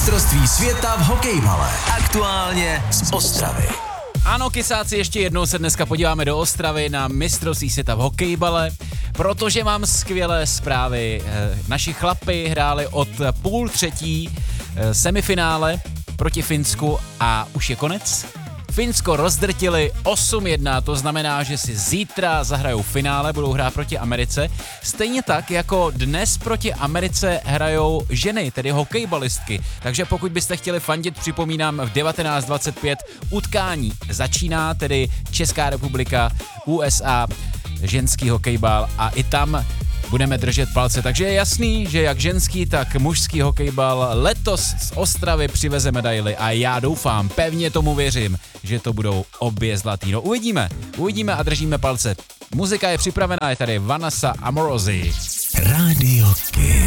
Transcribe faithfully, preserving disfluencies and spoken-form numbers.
Mistrovství světa v hokejbale. Aktuálně z Ostravy. Ano, kysáci, ještě jednou se dneska podíváme do Ostravy na mistrovství světa v hokejbale, protože mám skvělé zprávy. Naši chlapi hráli od půl třetí semifinále proti Finsku a už je konec. Finsko rozdrtili osm jedna, to znamená, že si zítra zahrajou finále, budou hrát proti Americe. Stejně tak, jako dnes proti Americe hrajou ženy, tedy hokejbalistky. Takže pokud byste chtěli fandit, připomínám, v devatenáct dvacet pět utkání začíná, tedy Česká republika, U S A, ženský hokejbal a i tam budeme držet palce. Takže je jasný, že jak ženský, tak mužský hokejbal letos z Ostravy přiveze medaily a já doufám, pevně tomu věřím, že to budou obě zlatý. No uvidíme, uvidíme a držíme palce. Muzika je připravená, je tady Vanessa Amorosi. Radio Kid.